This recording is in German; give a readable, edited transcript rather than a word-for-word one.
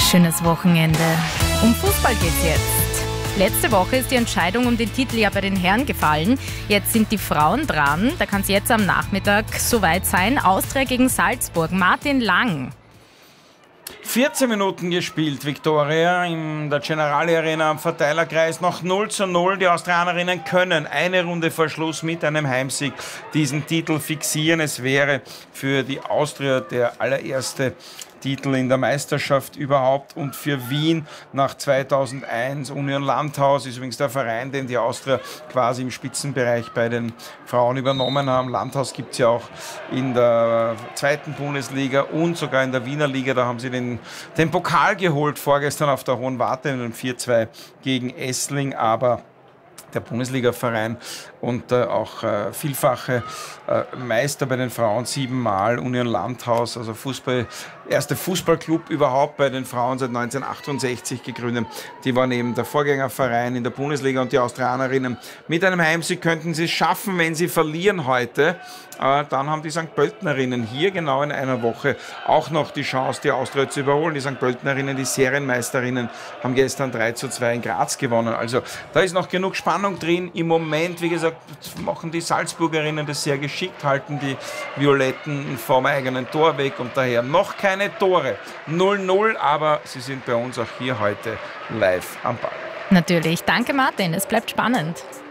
Schönes Wochenende. Um Fußball geht's jetzt. Letzte Woche ist die Entscheidung um den Titel ja bei den Herren gefallen. Jetzt sind die Frauen dran. Da kann es jetzt am Nachmittag soweit sein. Austria gegen Salzburg. Martin Lang. 14 Minuten gespielt, Viktoria in der Generali Arena am Verteilerkreis, noch 0:0. Die Austrianerinnen können eine Runde vor Schluss mit einem Heimsieg diesen Titel fixieren. Es wäre für die Austria der allererste Titel in der Meisterschaft überhaupt und für Wien nach 2001. Union Landhaus ist übrigens der Verein, den die Austria quasi im Spitzenbereich bei den Frauen übernommen haben. Landhaus gibt es ja auch in der zweiten Bundesliga und sogar in der Wiener Liga. Da haben sie den Pokal geholt vorgestern auf der Hohen Warte in einem 4:2 gegen Essling, aber der Bundesliga-Verein und auch vielfache Meister bei den Frauen, 7-mal Union Landhaus, also erste Fußballclub überhaupt bei den Frauen seit 1968 gegründet. Die waren eben der Vorgängerverein in der Bundesliga und die Austrianerinnen mit einem Heimsieg könnten sie es schaffen, wenn sie verlieren heute. Dann haben die St. Pöltenerinnen hier genau in einer Woche auch noch die Chance, die Austria zu überholen. Die St. Pöltenerinnen, die Serienmeisterinnen, haben gestern 3:2 in Graz gewonnen. Also da ist noch genug Spannung drin. Im Moment, wie gesagt, machen die Salzburgerinnen das sehr geschickt, halten die Violetten vom eigenen Tor weg und daher noch keine Tore. 0:0, aber sie sind bei uns auch hier heute live am Ball. Natürlich. Danke, Martin. Es bleibt spannend.